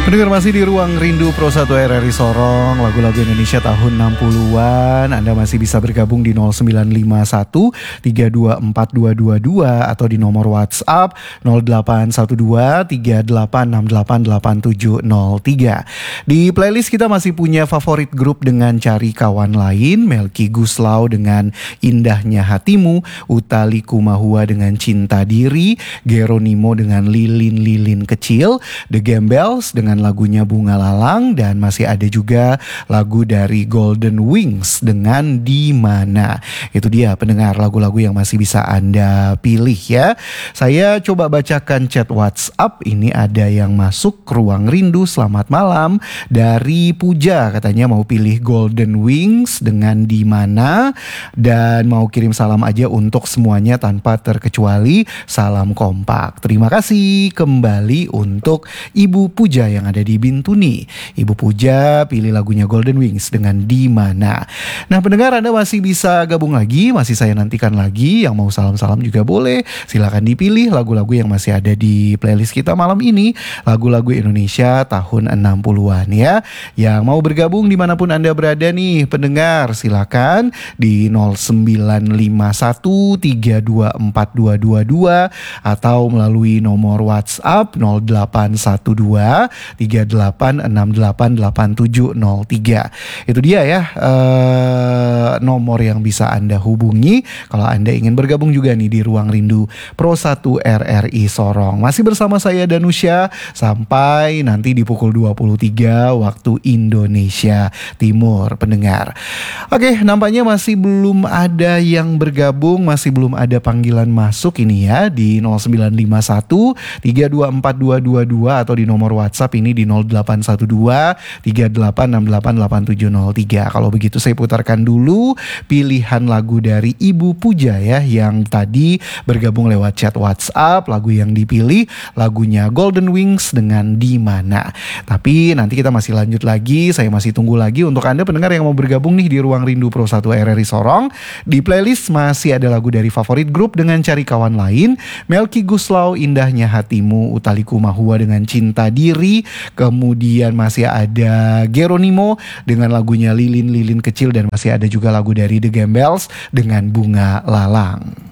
Pendengar masih di Ruang Rindu Pro 1 RRI Sorong, lagu-lagu Indonesia tahun 60-an. Anda masih bisa bergabung di 0951 324222 atau di nomor WhatsApp 0812 38688703. Di playlist kita masih punya favorit grup dengan Cari Kawan Lain, Melky Guslau dengan Indahnya Hatimu, Utha Likumahua dengan Cinta Diri, Geronimo dengan Lilin-Lilin Kecil, The Gembels dengan lagunya Bunga Lalang, dan masih ada juga lagu dari Golden Wings dengan Di Mana. Itu dia pendengar lagu-lagu yang masih bisa Anda pilih ya. Saya coba bacakan chat WhatsApp. Ini ada yang masuk Ruang Rindu, selamat malam, dari Puja, katanya mau pilih Golden Wings dengan Di Mana dan mau kirim salam aja untuk semuanya tanpa terkecuali, salam kompak. Terima kasih kembali untuk Ibu Puja yang ada di Bintuni. Ibu Puja pilih lagunya Golden Wings dengan Di Mana. Nah pendengar, Anda masih bisa gabung lagi, masih saya nantikan lagi. Yang mau salam-salam juga boleh, silakan dipilih lagu-lagu yang masih ada di playlist kita malam ini, lagu-lagu Indonesia tahun 60-an ya. Yang mau bergabung dimanapun Anda berada nih pendengar, silakan di 0951 324222 atau melalui nomor WhatsApp 0812 38688703. Itu dia ya nomor yang bisa Anda hubungi kalau Anda ingin bergabung juga nih di Ruang Rindu Pro 1 RRI Sorong. Masih bersama saya Danusya sampai nanti di pukul 23 waktu Indonesia Timur pendengar. Oke, nampaknya masih belum ada yang bergabung, masih belum ada panggilan masuk ini ya di 0951 324222 atau di nomor WhatsApp ini di 0812 38688703. Kalau begitu saya putarkan dulu pilihan lagu dari Ibu Puja ya, yang tadi bergabung lewat chat WhatsApp. Lagu yang dipilih lagunya Golden Wings dengan Di Mana. Tapi nanti kita masih lanjut lagi, saya masih tunggu lagi untuk Anda pendengar yang mau bergabung nih di Ruang Rindu Pro 1 RRI Sorong. Di playlist masih ada lagu dari favorit grup dengan Cari Kawan Lain, Melky Guslau Indahnya Hatimu, Utha Likumahua dengan Cinta Diri, kemudian masih ada Geronimo dengan lagunya Lilin-Lilin Kecil, dan masih ada juga lagu dari The Gembels dengan Bunga Lalang.